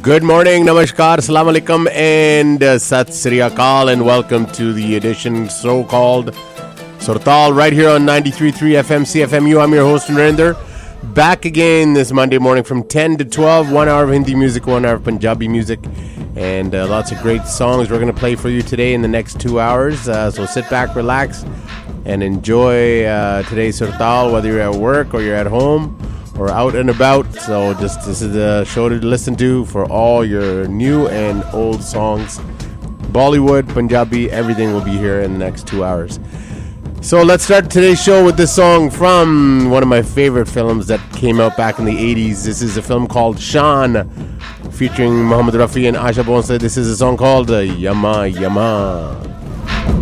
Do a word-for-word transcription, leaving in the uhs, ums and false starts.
Good morning, namaskar, assalamu alaikum, and uh, sat sri akal, and welcome to the edition so-called Surtal right here on ninety-three point three F M C F M U. I'm your host, Narinder. Back again this Monday morning from ten to twelve, one hour of Hindi music, one hour of Punjabi music, and uh, lots of great songs we're going to play for you today in the next two hours. Uh, so sit back, relax, and enjoy uh, today's Surtal, whether you're at work or you're at home or out and about. So just this is a show to listen to for all your new and old songs. Bollywood, Punjabi, everything will be here in the next two hours. So let's start today's show with this song from one of my favorite films that came out back in the eighties. This is a film called Shaan, featuring Mohammed Rafi and Asha Bhonsle. This is a song called uh, Yama Yama.